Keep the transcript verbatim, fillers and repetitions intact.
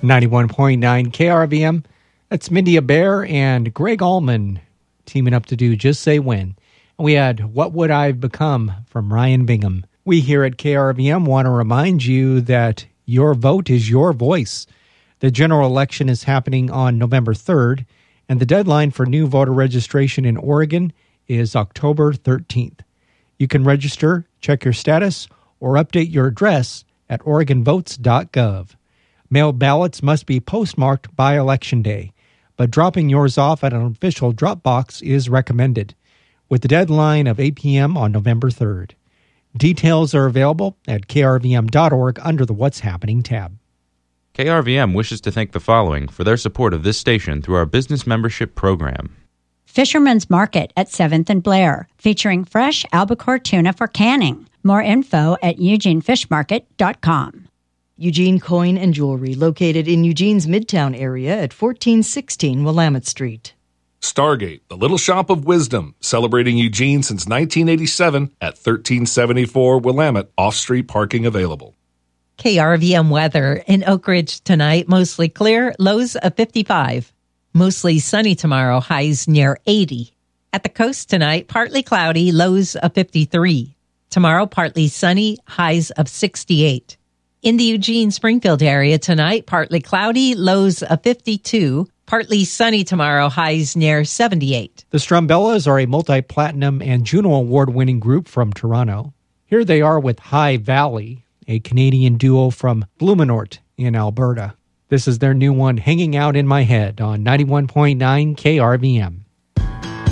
ninety-one point nine K R V M. That's Mindy Bear and Greg Allman teaming up to do Just Say When. And we had What Would I've Become from Ryan Bingham. We here at K R V M want to remind you that your vote is your voice. The general election is happening on November third, and the deadline for new voter registration in Oregon is October thirteenth. You can register, check your status, or update your address at oregon votes dot gov. Mail ballots must be postmarked by Election Day, but dropping yours off at an official drop box is recommended, with the deadline of eight p.m. on November third. Details are available at k r v m dot org under the What's Happening tab. K R V M wishes to thank the following for their support of this station through our business membership program. Fisherman's Market at seventh and Blair, featuring fresh albacore tuna for canning. More info at eugene fish market dot com. Eugene Coin and Jewelry, located in Eugene's Midtown area at fourteen sixteen Willamette Street. Stargate, the Little Shop of Wisdom, celebrating Eugene since nineteen eighty-seven at thirteen seventy-four Willamette, off-street parking available. K R V M weather in Oak Ridge tonight, mostly clear, lows of fifty-five. Mostly sunny tomorrow, highs near eighty. At the coast tonight, partly cloudy, lows of fifty-three. Tomorrow, partly sunny, highs of sixty-eight. In the Eugene-Springfield area tonight, partly cloudy, lows of fifty-two. Partly sunny tomorrow, highs near seventy-eight. The Strumbellas are a multi-platinum and Juno Award-winning group from Toronto. Here they are with High Valley, a Canadian duo from Blumenort in Alberta. This is their new one, Hanging Out in My Head, on ninety-one point nine K R V M.